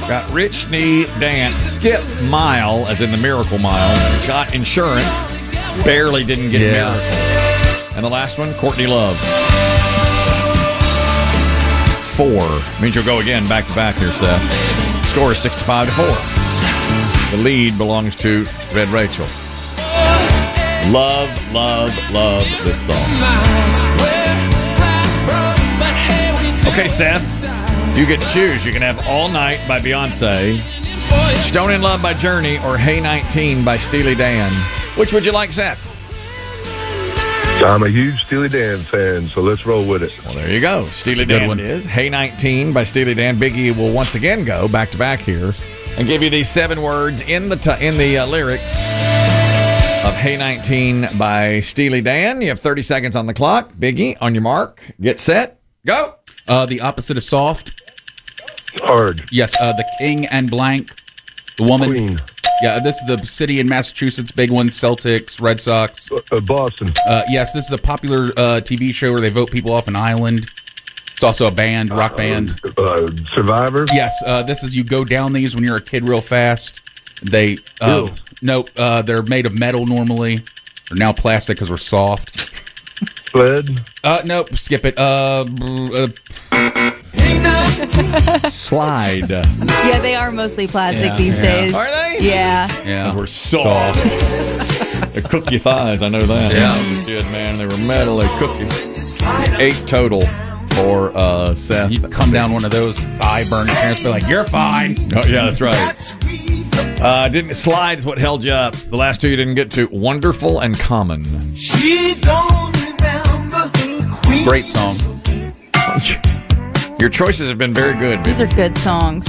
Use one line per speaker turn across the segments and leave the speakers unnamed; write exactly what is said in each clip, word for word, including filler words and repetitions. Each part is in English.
Got Rich Knee Dance. Skip Mile, as in the Miracle Mile. Got Insurance. Barely didn't get
Yeah.
Miracle. And the last one, Courtney Love. Four. Means you'll go again back to back here, Seth. Score is sixty-five to four. The lead belongs to Red Rachel. Love, love, love this song. Okay, Seth. You get to choose. You can have All Night by Beyonce, Stone in Love by Journey, or Hey nineteen by Steely Dan. Which would you like, Seth?
I'm a huge Steely Dan fan, so let's roll with it.
Well, there you go. Steely
good
Dan
one.
it is. Hey nineteen by Steely Dan. Biggie will once again go back to back here and give you these seven words in the t- in the uh, lyrics of Hey nineteen by Steely Dan. You have thirty seconds on the clock. Biggie, on your mark, get set, go.
Uh, the opposite of soft.
Hard.
Yes, uh, the king and blank. The woman.
Queen.
Yeah, this is the city in Massachusetts, big one, Celtics, Red Sox.
Uh, Boston.
Uh, yes, this is a popular uh, T V show where they vote people off an island. It's also a band, rock band.
Uh, Survivor.
Yes, uh, this is you go down these when you're a kid real fast. They uh,
Ew.
no, uh, they're made of metal normally. They're now plastic because we're soft.
Sled.
Uh, nope, skip it. Uh, uh,
Slide.
Yeah, they are mostly plastic
Yeah,
these
yeah.
days.
Are they?
Yeah.
yeah,
Because we're soft. They cook your thighs. I know that.
Yeah.
Good, man. They were metal. They cook you. Eight total for uh, Seth.
You come down one of those thigh burn, your parents be like, "You're fine."
Oh, yeah, that's right. Uh, didn't slide is what held you up. The last two you didn't get to. Wonderful and Common.
She don't remember.
Great song.
Your choices have been very good.
These are good songs.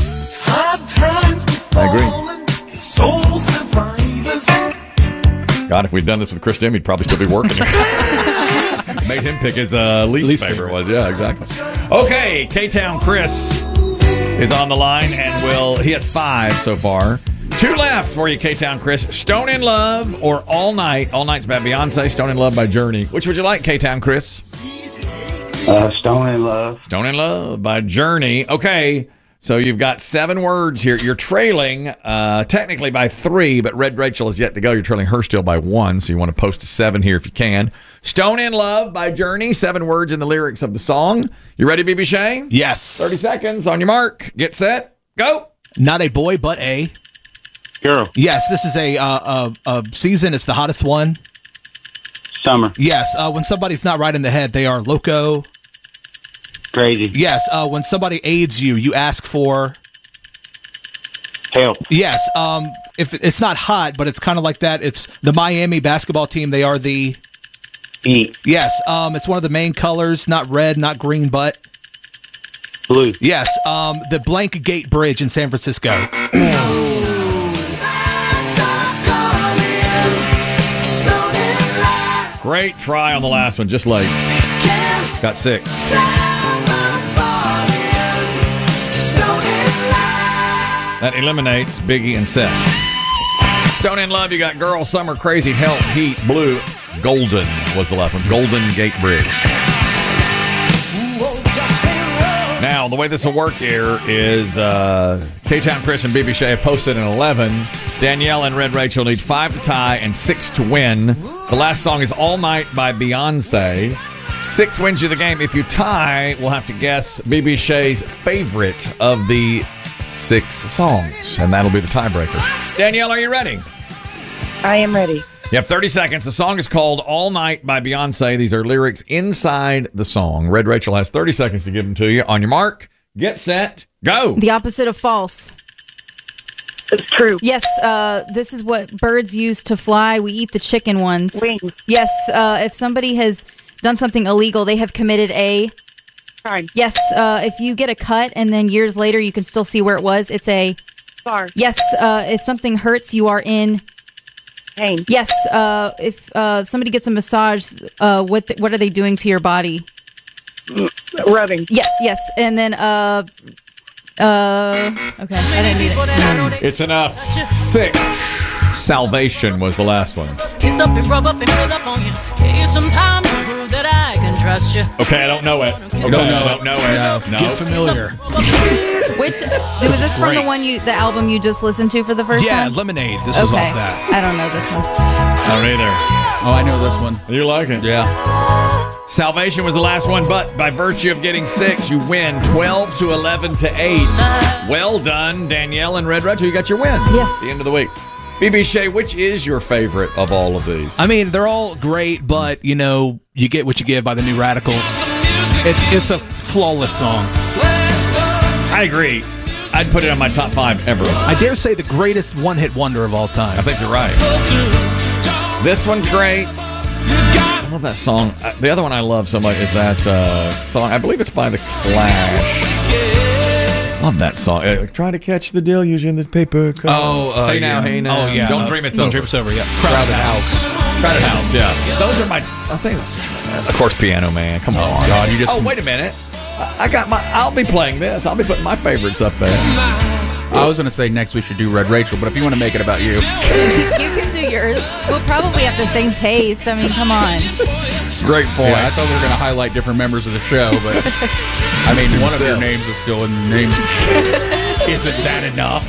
I agree.
Soul survivors.
God, if we'd done this with Chris Dim, he'd probably still be working. Made him pick his uh, least,
Least
favorite,
favorite.
was. Yeah, exactly. Okay, K-Town Chris is on the line, and will he has five so far. Two left for you, K-Town Chris. Stone in Love or All Night. All Night's by Beyonce. Stone in Love by Journey. Which would you like, K-Town Chris?
Uh, Stone in Love.
Stone in Love by Journey. Okay, so you've got seven words here. You're trailing uh, technically by three, but Red Rachel is yet to go. You're trailing her still by one, so you want to post a seven here if you can. Stone in Love by Journey. Seven words in the lyrics of the song. You ready, B B Shay?
Yes.
thirty seconds on your mark. Get set. Go.
Not a boy, but a
Girl.
yes. This is a uh, a, a season. It's the hottest one.
Summer.
Yes. Uh, when somebody's not right in the head, they are loco.
Crazy.
Yes. Uh, when somebody aids you, you ask for.
Help.
Yes. Um, if it's not hot, but it's kind of like that. It's the Miami basketball team. They are the.
Eat.
Yes. Um, it's one of the main colors. Not red, not green, but.
Blue.
Yes. Um, the Blank Gate Bridge in San Francisco.
Great try on the last one. Just late. Got six. That eliminates Biggie and Seth. Stone in Love, you got Girl, Summer, Crazy, Help, Heat, Blue. Golden was the last one. Golden Gate Bridge. Now, the way this will work here is uh, K-Town Chris and B B Shay have posted an eleven. Danielle and Red Rachel need five to tie and six to win. The last song is All Night by Beyonce. Six wins you the game. If you tie, we'll have to guess B B Shay's favorite of the six songs, and that'll be the tiebreaker. Danielle, are you ready?
I am ready.
You have thirty seconds. The song is called All Night by Beyonce. These are lyrics inside the song. Red Rachel has thirty seconds to give them to you. On your mark, get set, go.
The opposite of false.
It's true.
Yes, uh, this is what birds use to fly. We eat the chicken ones.
Wings.
Yes, uh, if somebody has done something illegal, they have committed a...
Crime.
Yes, uh, if you get a cut and then years later you can still see where it was, it's a...
Bar.
Yes, uh, if something hurts, you are in...
Pain.
Yes, uh, if uh, somebody gets a massage, uh, what th- what are they doing to your body?
Rubbing.
Yeah, yes, and then uh, uh, okay, I didn't need it.
It's enough. Six. Salvation was the last one.
Kiss up and rub up and fill up on you. Give you some time to prove that I can trust you.
Okay, I don't know it. Okay,
Don't know
I don't know it.
No,
No.
Get familiar.
Which was this from the
Great.
one you, the album you just listened to for the first
Yeah,
time?
Lemonade. This was
Okay,
off that.
I don't know this one.
I don't either.
Oh, I know this one.
You like it?
Yeah.
Salvation was the last one, but by virtue of getting six, you win twelve to eleven to eight. Well done, Danielle and Red Retro. You got your win.
Yes.
At the end of the week. B B Shay, which is your favorite of all of these?
I mean, they're all great, but you know, you get what you give by the New Radicals. It's it's a flawless song.
I agree. I'd put it on my top five ever.
I dare say the greatest one-hit wonder of all time.
I think you're right. This one's great. I love that song. Uh, The other one I love so much is that uh, song. I believe it's by The Clash. Love that song. Uh, try to catch the deluge in the paper. cup.
Oh, uh,
hey now,
yeah.
hey now.
Oh yeah,
Don't
Uh,
dream it's
Don't
over.
Dream It's Over. Yeah,
Crowded House. Crowded House. Yeah. Those are my. I think. Of course, Piano Man. Come on.
Oh, God, you just-
Oh, wait a minute. I I got my. I'll be playing this. I'll be putting my favorites up there.
I was going to say next we should do Red Rachel, but if you want to make it about you.
You can do yours. We'll probably have the same taste. I mean, come on.
Great point.
Yeah, I thought we were going to highlight different members of the show, but I mean, one of your names is still in the name.
Isn't that enough?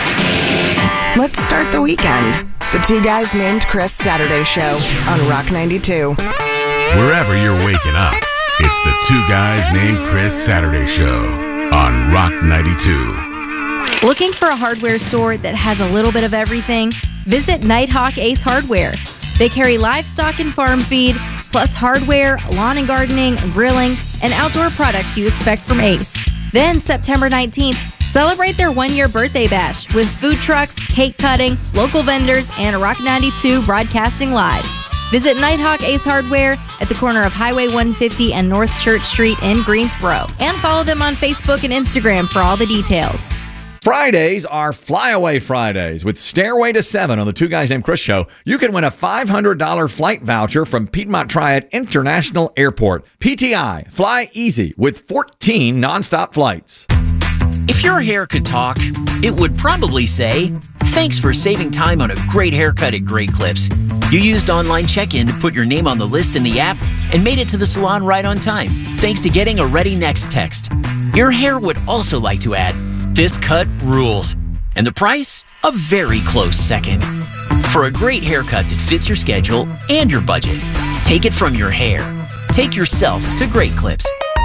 Let's start the weekend. The Two Guys Named Chris Saturday Show on Rock ninety-two.
Wherever you're waking up, it's the Two Guys Named Chris Saturday Show on Rock ninety-two.
Looking for a hardware store that has a little bit of everything? Visit Nighthawk Ace Hardware. They carry livestock and farm feed, plus hardware, lawn and gardening, grilling, and outdoor products you expect from Ace. Then, September nineteenth, celebrate their one-year birthday bash with food trucks, cake cutting, local vendors, and Rock ninety-two broadcasting live. Visit Nighthawk Ace Hardware at the corner of Highway one fifty and North Church Street in Greensboro. And follow them on Facebook and Instagram for all the details.
Fridays are Flyaway Fridays with Stairway to Seven on the Two Guys Named Chris show. You can win a five hundred dollars flight voucher from Piedmont Triad International Airport. P T I, fly easy with fourteen nonstop flights.
If your hair could talk, it would probably say, "Thanks for saving time on a great haircut at Great Clips. You used online check-in to put your name on the list in the app and made it to the salon right on time, thanks to getting a Ready Next text." Your hair would also like to add, "This cut rules." And the price? A very close second. For a great haircut that fits your schedule and your budget, take it from your hair. Take yourself to Great Clips.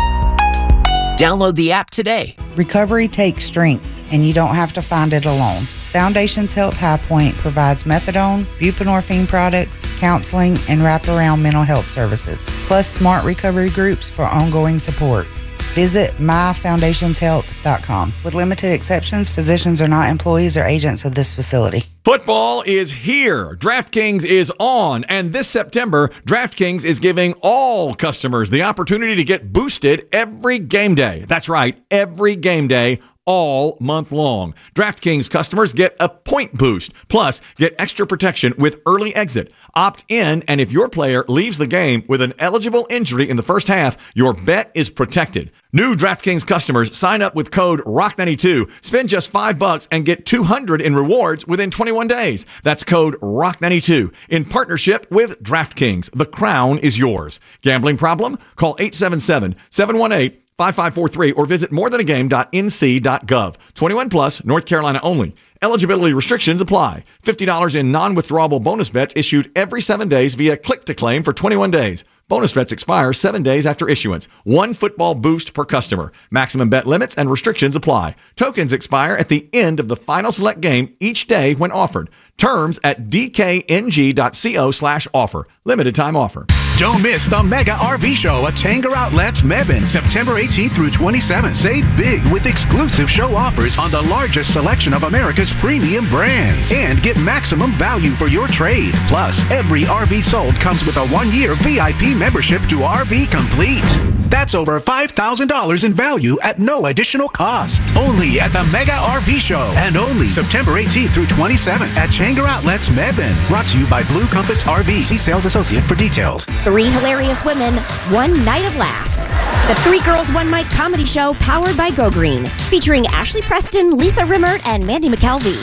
Download the app today.
Recovery takes strength, and you don't have to find it alone. Foundations Health High Point provides methadone, buprenorphine products, counseling, and wraparound mental health services, plus smart recovery groups for ongoing support. Visit my foundations health dot com. With limited exceptions, physicians are not employees or agents of this facility.
Football is here. DraftKings is on. And this September, DraftKings is giving all customers the opportunity to get boosted every game day. That's right, every game day, all month long. DraftKings customers get a point boost, plus get extra protection with early exit. Opt in, and if your player leaves the game with an eligible injury in the first half, your bet is protected. New DraftKings customers sign up with code rock ninety-two, spend just five bucks and get two hundred in rewards within twenty-one days. That's code rock ninety-two in partnership with DraftKings. The crown is yours. Gambling problem? Call eight seven seven, seven one eight, five five four three or visit more than a game dot n c dot gov. twenty-one plus, North Carolina only. Eligibility restrictions apply. fifty dollars in non-withdrawable bonus bets issued every seven days via click-to-claim for twenty-one days. Bonus bets expire seven days after issuance. One football boost per customer. Maximum bet limits and restrictions apply. Tokens expire at the end of the final select game each day when offered. Terms at d k n g dot co slash offer. Limited time offer.
Don't miss the Mega R V Show at Tanger Outlets Mebane, September eighteenth through twenty-seventh. Save big with exclusive show offers on the largest selection of America's premium brands. And get maximum value for your trade. Plus, every R V sold comes with a one-year V I P membership to R V Complete. That's over five thousand dollars in value at no additional cost. Only at the Mega R V Show. And only September eighteenth through twenty-seventh at Tanger Outlets Mebane. Brought to you by Blue Compass R V. See sales associate for details.
Three hilarious women, one night of laughs. The Three Girls One Mic comedy show powered by Go Green, featuring Ashley Preston, Lisa Rimmert, and Mandy McKelvey.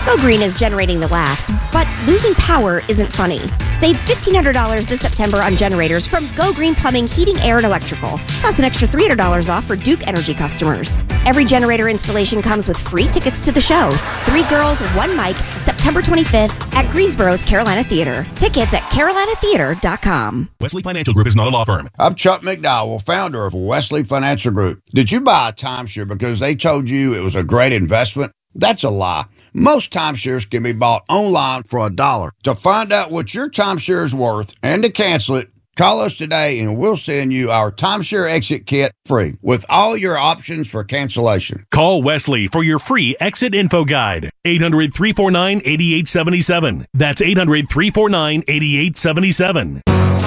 Go Green is generating the laughs, but losing power isn't funny. Save fifteen hundred dollars this September on generators from Go Green Plumbing, Heating, Air, and Electrical. Plus an extra three hundred dollars off for Duke Energy customers. Every generator installation comes with free tickets to the show. Three girls, one mic, September twenty-fifth at Greensboro's Carolina Theater. Tickets at carolina theater dot com.
Wesley Financial Group is not a law firm.
I'm Chuck McDowell, founder of Wesley Financial Group. Did you buy a timeshare because they told you it was a great investment? That's a lie. Most timeshares can be bought online for a dollar. To find out what your timeshare is worth and to cancel it, call us today and we'll send you our timeshare exit kit free with all your options for cancellation.
Call Wesley for your free exit info guide. eight hundred, three four nine, eight eight seven seven. That's eight hundred, three four nine, eight eight seven seven.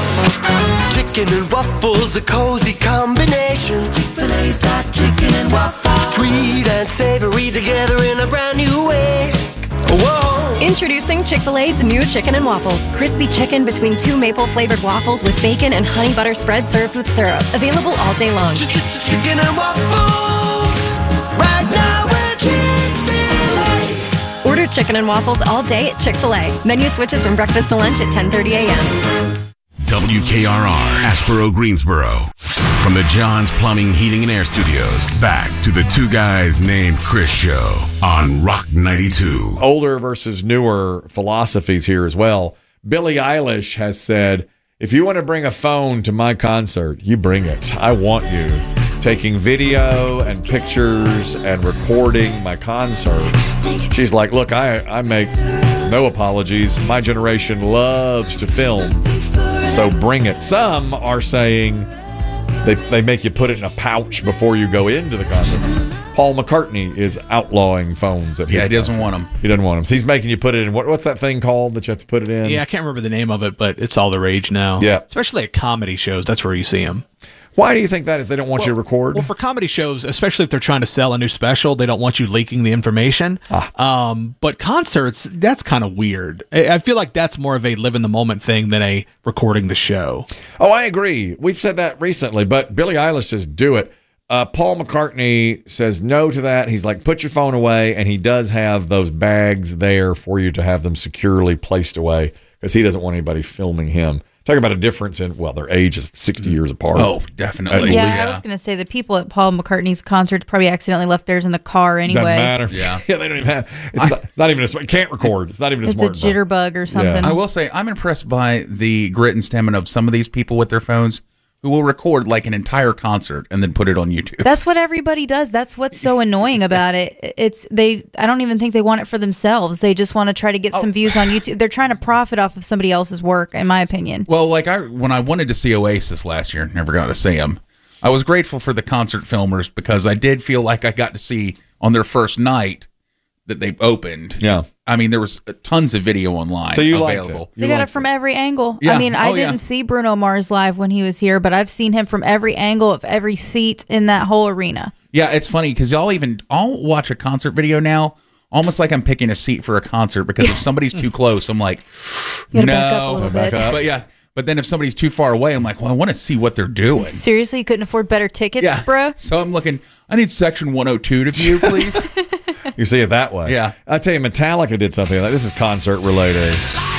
Chicken and waffles, a cozy combination. Chick-fil-A's got chicken and waffles. Sweet and savory together in a brand new way. Whoa!
Introducing Chick-fil-A's new chicken and waffles. Crispy chicken between two maple-flavored waffles with bacon and honey butter spread served with syrup. Available all day long.
Chicken and waffles. Right now at Chick-fil-A.
Order chicken and waffles all day at Chick-fil-A. Menu switches from breakfast to lunch at ten thirty a.m.
W K R R, Asheboro, Greensboro. From the John's Plumbing, Heating, and Air Studios, back to the Two Guys Named Chris show on Rock ninety-two.
Older versus newer philosophies here as well. Billie Eilish has said, if you want to bring a phone to my concert, you bring it. I want you taking video and pictures and recording my concert. She's like, look, I, I make no apologies. My generation loves to film, so bring it. Some are saying they, they make you put it in a pouch before you go into the concert. Paul McCartney is outlawing phones. At
Yeah,
his
he doesn't
concert.
want them.
He doesn't want them. So he's making you put it in. What, what's that thing called that you have to put it in?
Yeah, I can't remember the name of it, but it's all the rage now.
Yeah.
Especially at comedy shows. That's where you see them.
Why do you think that is? They don't want
well,
you to record?
Well, for comedy shows, especially if they're trying to sell a new special, they don't want you leaking the information. Ah. Um, but concerts, that's kind of weird. I, I feel like that's more of a live in the moment thing than a recording the show.
Oh, I agree. We've said that recently, but Billie Eilish says do it. Uh, Paul McCartney says no to that. He's like, put your phone away, and he does have those bags there for you to have them securely placed away because he doesn't want anybody filming him. Talk about a difference in, well, their age is sixty years apart.
Oh, definitely.
Yeah, yeah, I was going to say the people at Paul McCartney's concert probably accidentally left theirs in the car anyway.
Doesn't matter.
Yeah.
yeah, they don't even have, it's
I,
not, not even a, it can't record. It's not even a
it's
smart
a jitterbug or something.
I will say, I'm impressed by the grit and stamina of some of these people with their phones who will record like an entire concert and then put it on YouTube.
That's what everybody does. That's what's so annoying about it. It's they. I don't even think they want it for themselves. They just want to try to get some views on YouTube. They're trying to profit off of somebody else's work, in my opinion.
Well, like I when I wanted to see Oasis last year, never got to see them. I was grateful for the concert filmers because I did feel like I got to see on their first night that they opened.
Yeah.
I mean, there was tons of video online
So you
available.
liked it.
They got it from every angle.
Yeah.
I mean, I
Oh,
didn't
yeah.
see Bruno Mars live when he was here, but I've seen him from every angle of every seat in that whole arena.
Yeah, it's funny because y'all even I'll watch a concert video now almost like I'm picking a seat for a concert because if somebody's too close, I'm like,
You gotta
no.
back up a little bit.
up.
But yeah, but then if somebody's too far away, I'm like, well, I want to see what they're doing.
Seriously, you couldn't afford better tickets,
Yeah.
bro?
So I'm looking. I need section one oh two to view, please.
You see it that way.
Yeah.
I tell you, Metallica did something like this is concert related.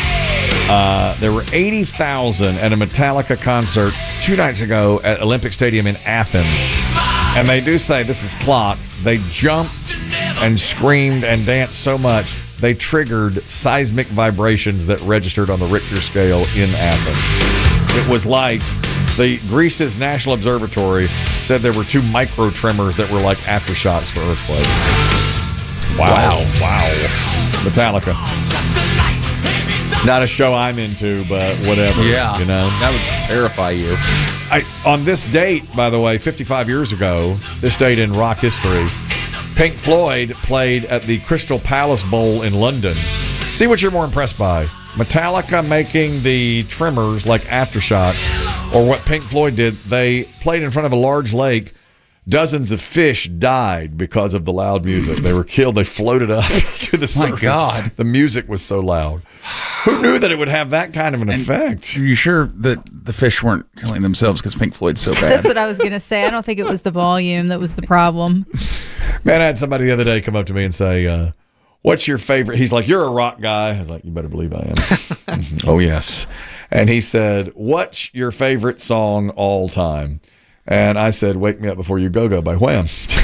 Uh, there were eighty thousand at a Metallica concert two nights ago at Olympic Stadium in Athens. And they do say, this is clocked, they jumped and screamed and danced so much, they triggered seismic vibrations that registered on the Richter scale in Athens. It was like the Greece's National Observatory said there were two micro tremors that were like aftershocks for earthquakes. Wow. Wow. Metallica. Not a show I'm into, but whatever.
Yeah.
You know?
That would terrify you.
I, on this date, by the way, fifty-five years ago, this date in rock history, Pink Floyd played at the Crystal Palace Bowl in London. See what you're more impressed by. Metallica making the tremors like aftershocks, or what Pink Floyd did, they played in front of a large lake. Dozens of fish died because of the loud music. They were killed. They floated up to the surface.
My God.
The music was so loud. Who knew that it would have that kind of an effect?
Are you sure that the fish weren't killing themselves because Pink Floyd's so bad?
That's what I was going to say. I don't think it was the volume that was the problem.
Man, I had somebody the other day come up to me and say, uh, what's your favorite? He's like, you're a rock guy. I was like, you better believe I am. Mhm. Oh, yes. And he said, what's your favorite song all time? And I said, Wake Me Up Before You Go Go by Wham.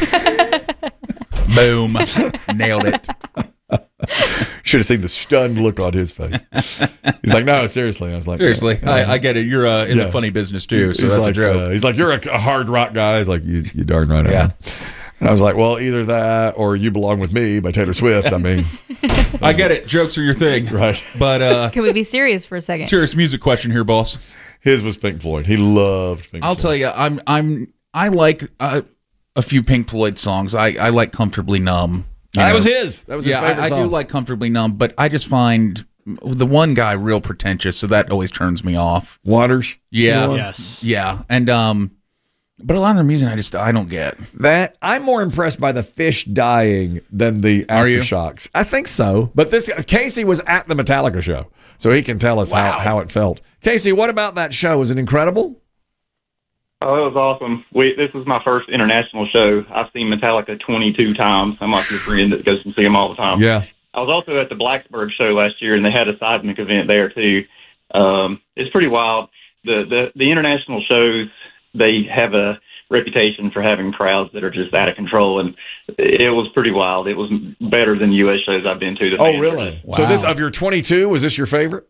Boom. Nailed it.
Should have seen the stunned look on his face. He's like, no, seriously. I was like,
Seriously,
uh,
I, I get it. You're uh, in
yeah.
the funny business too, so
He's
that's
like,
a joke.
uh, he's like, you're a, a hard rock guy. He's like, you, you darn right I
Yeah.
am. And I was like, well, either that or You Belong With Me by Taylor Swift. I mean,
I get it. Jokes are your thing,
right?
But uh,
Can we be serious for a second?
serious music question here, boss.
His was Pink Floyd. He loved Pink
I'll
Floyd.
tell you, I'm I'm I like uh, a few Pink Floyd songs. I, I like Comfortably Numb. you
That
know.
was his. That was his
yeah,
favorite
I, I
song.
do like Comfortably Numb, but I just find the one guy real pretentious, so that always turns me off.
Waters.
Yeah.
Waters.
Yes.
Yeah, and um, but a lot of their music I just I don't get.
That I'm more impressed by the fish dying than the
Are you?
aftershocks. I think so. But this Casey was at the Metallica show, so he can tell us
Wow.
how, how it felt. Casey, what about that show? Was it incredible?
Oh, it was awesome. We, this was my first international show. I've seen Metallica twenty-two times. I'm like your friend that goes and see them all the time.
Yeah.
I was also at the Blacksburg show last year, and they had a seismic event there too. Um, it's pretty wild. The, the the international shows, they have a reputation for having crowds that are just out of control, and it was pretty wild. It was better than U S shows I've been to. The
Oh,
fans were
really?
just-
So this of your twenty-two, was this your favorite?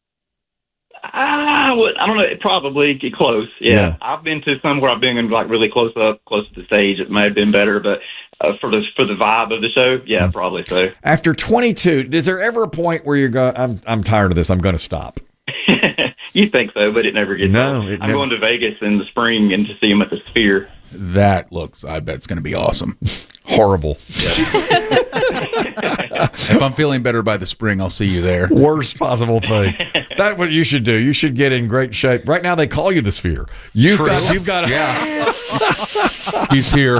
I, would, I don't know. Probably get close. Yeah.
Yeah.
I've been to some where I've been like really close up, close to the stage. It may have been better, but uh, for the for the vibe of the show, yeah, probably so.
After twenty-two, is there ever a point where you go, I'm I'm tired of this, I'm going to stop?
You think so, but it never gets.
No,
old.
it
I'm
never-
going to Vegas in the spring and to see him at the Sphere.
That looks, I bet it's going to be awesome.
Horrible.
If I'm feeling better by the spring, I'll see you there.
Worst possible thing. That's what you should do. You should get in great shape. Right now, they call you the Sphere. You've
True.
got. You've got.
Yeah. He's here.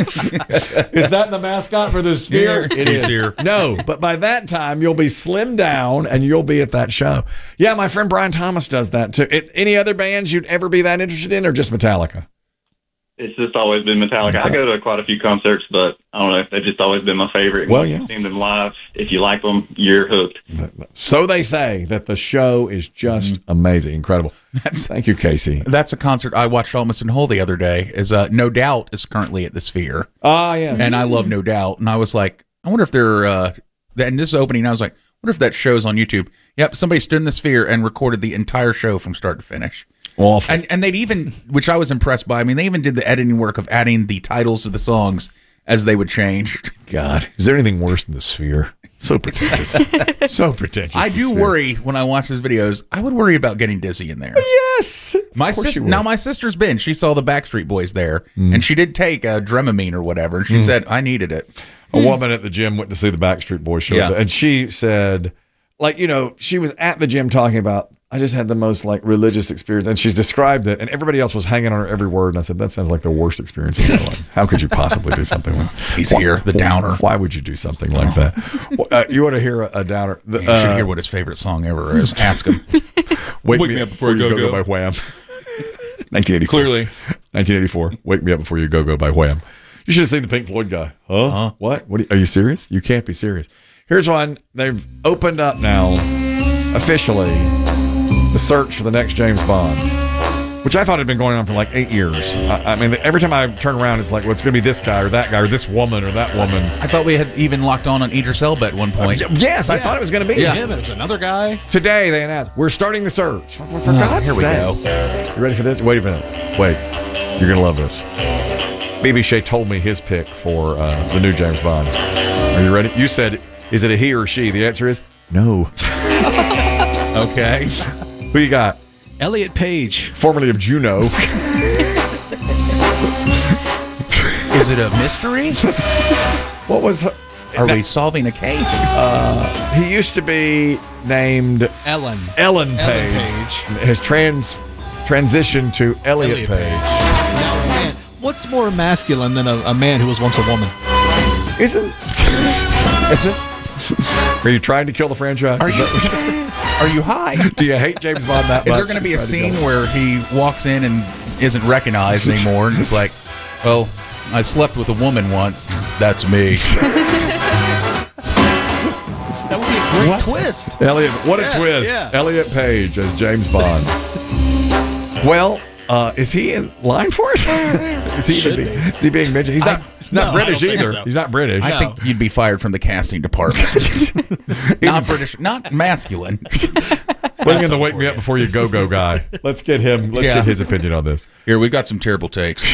Is that the mascot for the Sphere?
Yeah,
It
he's
is.
here.
No, but by that time you'll be slimmed down and you'll be at that show. Yeah, my friend Brian Thomas does that too. It, any other bands you'd ever be that interested in, or just Metallica?
It's just always been Metallica. I go to quite a few concerts, but I don't know. They've just always been my favorite.
Well,
Once
yeah.
you've seen them live, if you like them, you're hooked.
So they say that the show is just amazing, incredible.
That's
Thank you, Casey.
That's a concert I watched almost in whole the other day. Is uh, No Doubt is currently at the Sphere.
Ah, yes.
And I love No Doubt. And I was like, I wonder if they're, uh, and this is opening. And I was like, I wonder if that show's on YouTube. Yep, somebody stood in the Sphere and recorded the entire show from start to finish.
Awful.
And and they'd even, which I was impressed by. I mean, they even did the editing work of adding the titles of the songs as they would change.
God, is there anything worse than the Sphere? So pretentious. So pretentious.
I
the
do
Sphere.
worry when I watch those videos. I would worry about getting dizzy in there.
Yes.
My
course
sister
you would.
now my sister's been. She saw the Backstreet Boys there,
Mm.
and she did take a Dramamine or whatever, and she
Mm.
said I needed it.
A woman at the gym went to see the Backstreet Boys show,
Yeah.
and she said, like, you know, she was at the gym talking about, I just had the most like religious experience, and she's described it, and everybody else was hanging on her every word, and I said, that sounds like the worst experience of my life. How could you possibly do something like that?
He's here, the downer.
Why would you do something like that? Well, uh, you want to hear a, a downer? The,
You should
uh,
hear what his favorite song ever is. Ask him.
Wake,
Wake Me Up Before You Go Go.
by Wham. nineteen eighty-four.
Clearly.
nineteen eighty-four. Wake Me Up Before You Go Go by Wham. You should have seen the Pink Floyd guy. Huh?
Uh-huh.
What? What? Are you, are you serious? You can't be serious. Here's one. They've opened up now, officially, the search for the next James Bond, which I thought had been going on for like eight years. I, I mean, every time I turn around, it's like, well, it's going to be this guy or that guy or this woman or that woman.
I thought we had even locked on on Idris Elba at one point.
Yes, I thought it was going to be.
Yeah, there's another guy.
Today they announced we're starting the search. For, for
Oh,
God's
here we
sake.
go.
You ready for this? Wait a minute. Wait. You're gonna love this. B B Shea told me his pick for uh, the new James Bond. Are you ready? You said, is it a he or she? The answer is no.
Okay.
Who you got?
Elliot Page.
Formerly of Juno.
Is it a mystery?
What was? Her?
Are we solving a case?
Uh, he used to be named
Ellen.
Ellen Page.
Ellen Page.
Has trans transitioned to Elliot,
Elliot
Page.
Page. Now, man, what's more masculine than a, a man who was once a woman?
Isn't? Is this? Are you trying to kill the franchise?
Are
Is
you,
that-
are you high?
Do you hate James Bond that much?
Is there going to be a
Trying to
scene
kill him?
where he walks in and isn't recognized anymore? And it's like, well, I slept with a woman once. That's me.
Great
What?
twist.
Elliot, what a
Yeah,
twist.
yeah.
Elliot Page as James Bond. Well, uh, is he in line for it? is, he
Should
be,
be.
is he being mentioned? He's not,
I-
not
no, I
British
don't think
either.
so.
He's not British.
I think you'd be fired from the casting department. Not British, not masculine.
Bring in the wake me up before you go go guy. Let's get him. Let's
Yeah.
get his opinion on this.
Here, we've got some terrible takes.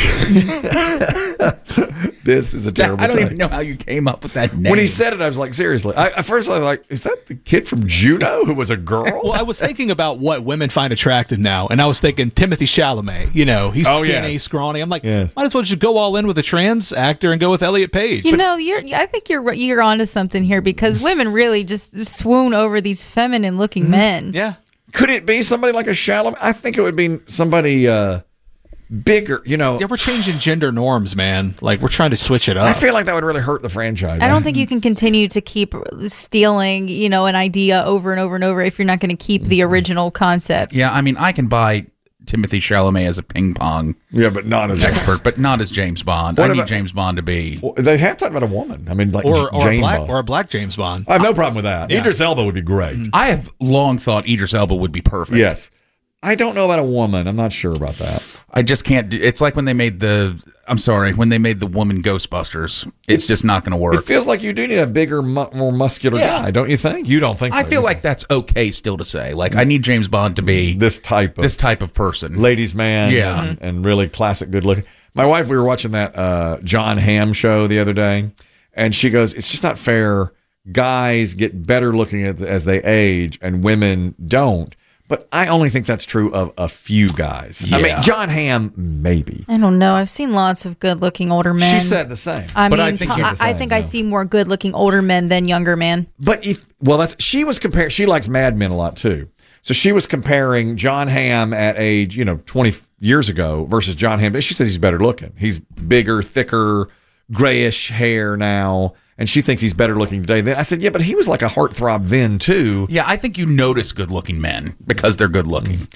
This is a terrible.
I don't
take.
even know how you came up with that name.
When he said it, I was like, seriously. I, at first, I was like, is that the kid from Juno who was a girl?
Well, I was thinking about what women find attractive now, and I was thinking Timothy Chalamet. You know, he's
Oh,
skinny,
yes.
scrawny. I'm like,
Yes.
might as well just go all in with a trans actor and go with Elliot Page.
You know, you're. I think you're you're onto something here because women really just swoon over these feminine-looking men.
Yeah.
Could it be somebody like a Chalamet? I think it would be somebody uh, bigger. You know,
Yeah, we're changing gender norms, man. Like, we're trying to switch it up.
I feel like that would really hurt the franchise.
I don't think you can continue to keep stealing, you know, an idea over and over and over if you're not going to keep the original concept.
Yeah, I mean, I can buy Timothy Chalamet as a ping pong
Yeah, but not as
expert, but not as James Bond.
What
I need
about-
James Bond to be.
Well, they have talked about a woman. I mean, like
or or a
Jane
black
Bond.
or a black James Bond.
I have no problem with that.
Yeah.
Idris Elba would be great.
I have long thought Idris Elba would be perfect.
Yes. I don't know about a woman. I'm not sure about that.
I just can't. Do, it's like when they made the. I'm sorry, when they made the woman Ghostbusters. It's just not going to
It
work.
feels like you do need a bigger, mu- more muscular
Yeah.
guy, don't you think? You don't think so?
I feel like that's okay still to say. Like I need James Bond to be
this type of
this type of person.
ladies' man,
Yeah.
and, and really classic, good looking. My wife, we were watching that uh, John Hamm show the other day, and she goes, "It's just not fair. Guys get better looking as, as they age, and women don't." But I only think that's true of a few guys. I mean,
Yeah.
John Hamm, maybe.
I don't know. I've seen lots of good-looking older men.
She said the same.
I
But
mean,
I think
I,
you're the
I
same,
think
yeah.
I see more good-looking older men than younger men.
But if well, that's she was comparing. She likes Mad Men a lot too. So she was comparing John Hamm at age, you know, twenty years ago versus John Hamm. She says he's better looking. He's bigger, thicker, grayish hair now, and she thinks he's better looking today. Then I said, yeah, but he was like a heartthrob then too.
Yeah, I think you notice good-looking men because they're good-looking.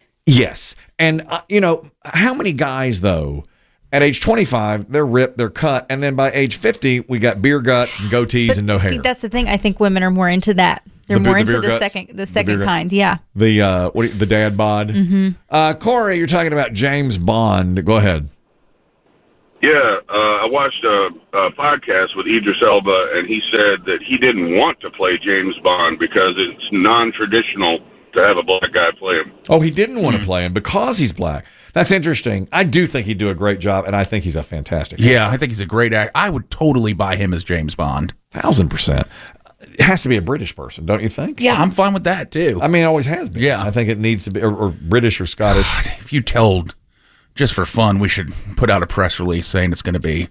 Yes, and uh, you know how many guys though. At age twenty-five, they're ripped, they're cut, and then by age fifty, we got beer guts and goatees
But
and no
see,
hair.
that's the thing. I think women are more into that. They're
The beer-
more
the
into
beer
the
guts?
second, the
The
second
beer gut-
kind. Yeah.
The uh, what? do you- The dad bod.
Mhm.
Uh, Corey, you're talking about James Bond. Go ahead.
Yeah, uh, I watched a, a podcast with Idris Elba, and he said that he didn't want to play James Bond because it's non-traditional to have a black guy play him.
Oh, he didn't want to play him because he's black. That's interesting. I do think he'd do a great job, and I think he's a fantastic.
Yeah, I think he's a great actor. I would totally buy him as James Bond.
Thousand percent. It has to be a British person, don't you think?
Yeah, I'm fine with that too.
I mean, it always has been.
Yeah.
I think it needs to be, or, or British or Scottish.
If you told, just for fun, we should put out a press release saying it's going to be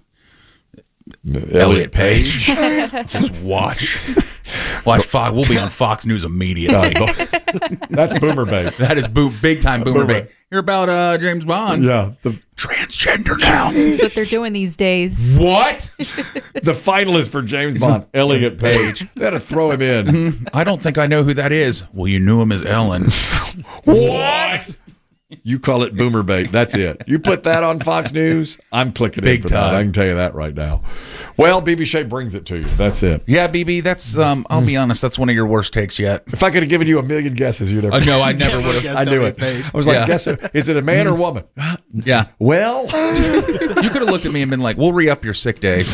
Elliot Page. Just watch. Watch Fox. We'll be on Fox News immediately.
That's boomer bait.
That is boo- big time boomer,
Boomer
bait.
bait.
You're about uh, James Bond.
Yeah. The,
Transgender now.
That's what they're doing these days.
What?
the finalist for James Bond, Elliot Page. They had to throw him in.
I don't think I know who that is. Well, you knew him as Ellen.
What? You call it boomer bait. That's it. You put that on Fox News, I'm clicking
Big
in for that.
time.
I can tell you that right now. Well, B B Shea brings it to you. That's it.
Yeah, B B, that's, um, I'll be honest, that's one of your worst takes yet.
If I could have given you a million guesses, you'd have.
Uh, no, I never would have.
I knew it. I was like,
Yeah.
guess who? Is it a man or woman?
Yeah.
Well,
you could have looked at me and been like, we'll re up your sick days.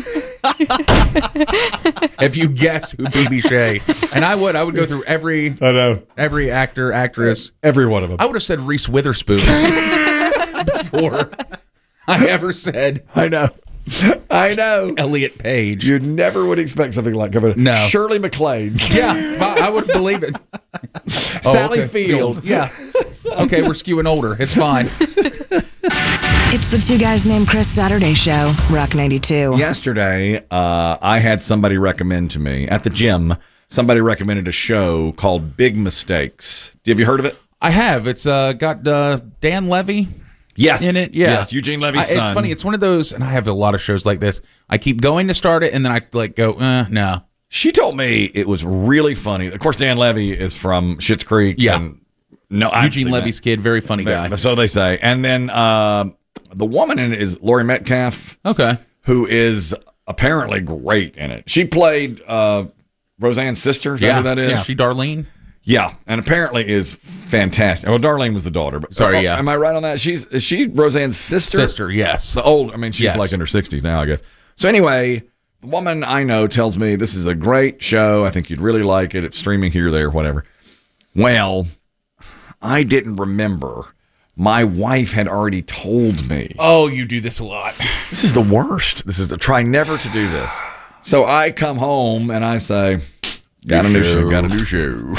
If you guess who B B Shea, and I would, I would go through every,
I know,
every actor, actress,
every one of them.
I would have said Reese Witherspoon before I ever said,
I know, I know,
Elliot Page.
You never would expect something like that.
No.
Shirley MacLaine.
Yeah, I I would believe it.
Sally
okay.
Field.
Yeah. Okay, we're skewing older. It's fine.
It's the Two Guys Named Chris Saturday Show, Rock ninety-two.
Yesterday, uh, I had somebody recommend to me at the gym. Somebody recommended a show called Big Mistakes. Have you heard of it?
I have. It's uh, got uh, Dan Levy.
Yes.
In it, yeah.
Yes, Eugene Levy's
I, It's
son.
funny. It's one of those, and I have a lot of shows like this. I keep going to start it, and then I like go, uh, no.
She told me it was really funny. Of course, Dan Levy is from Schitt's Creek.
Yeah.
And no, I've
Eugene
seen
Levy's
that.
kid, very funny guy.
So they say. And then uh, the woman in it is Laurie Metcalf.
Okay.
Who is apparently great in it. She played uh, Roseanne's sister. Is
Yeah.
that who that is?
Yeah. Is she Darlene?
Yeah, and apparently is fantastic. Well, Darlene was the daughter, but
Sorry,
oh,
yeah.
Am I right on that? She's is she Roseanne's sister?
Sister, yes.
The old. I mean, she's
Yes.
like in her sixties now, I guess. So anyway, the woman I know tells me this is a great show. I think you'd really like it. It's streaming here, there, whatever. Well, I didn't remember. My wife had already told me.
Oh, you do this a lot.
This is the worst. This is the try never to do this. So I come home and I say, got a new show, got a new show.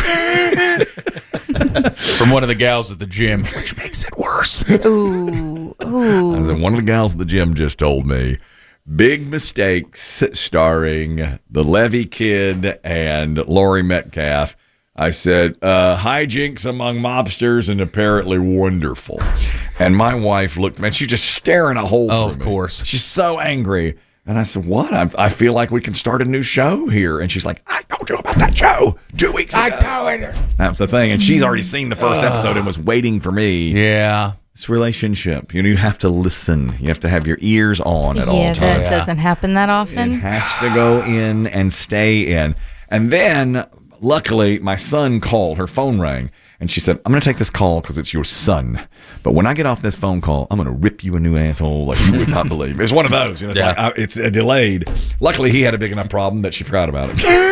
From one of the gals at the gym, which makes it worse.
Ooh, ooh.
I said, one of the gals at the gym just told me, Big Mistakes, starring the Levy Kid and Laurie Metcalf. I said, uh, hijinks among mobsters and apparently wonderful. And my wife looked, man, she's just staring a hole
Oh,
through
of
me.
course.
She's so angry. And I said, what? I, I feel like we can start a new show here. And she's like, I told you about that show two weeks ago. I told her. That's the thing. And she's already seen the first episode and was waiting for me.
Yeah.
This relationship, you know, you have to listen. You have to have your ears on at
Yeah,
all
that
times.
doesn't happen that
It
often.
has to go in and stay in. And then, luckily, my son called. Her phone rang. And she said, I'm going to take this call because it's your son. But when I get off this phone call, I'm going to rip you a new asshole like you would not believe. It's one of those. You know, it's,
Yeah.
like, I, it's uh, delayed. Luckily, he had a big enough problem that she forgot about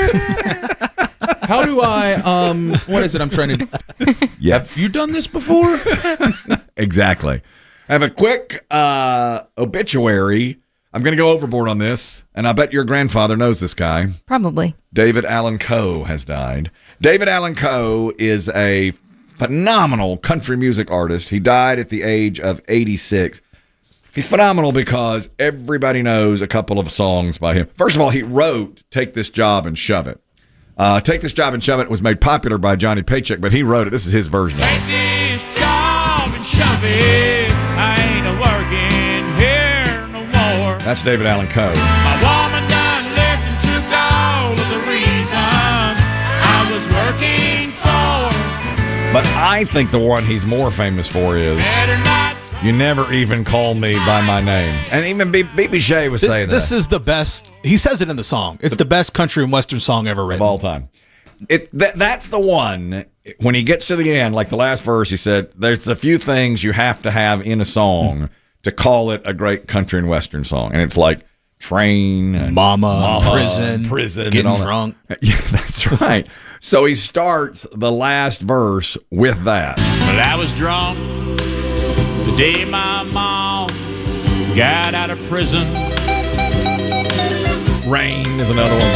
it.
How do I, um, what is it I'm trying to,
Yes.
have you done this before?
Exactly. I have a quick uh, obituary. I'm going to go overboard on this, and I bet your grandfather knows this guy.
Probably.
David Allan Coe has died. David Allan Coe is a phenomenal country music artist. He died at the age of eighty-six. He's phenomenal because everybody knows a couple of songs by him. First of all, he wrote Take This Job and Shove It. Uh, Take This Job and Shove It was made popular by Johnny Paycheck, but he wrote it. This is his version of it.
Take this job and shove it. I ain't a working here no more.
That's David Allan Coe.
My woman done left and took all of the reasons I was working for.
But I think the one he's more famous for is
Better not.
You Never Even Call Me By My Name. And even B B Shea was
This,
saying that.
this is the best. He says it in the song. It's the best country and western song ever written
of all time. It that, that's the one. When he gets to the end, like the last verse, he said, "There's a few things you have to have in a song to call it a great country and western song," and it's like train, and
Mama,
mama
prison,
prison,
getting
and all that.
drunk.
Yeah, that's right. So he starts the last verse with that.
Well, I was drunk the day my mom got out of prison.
Rain is another one.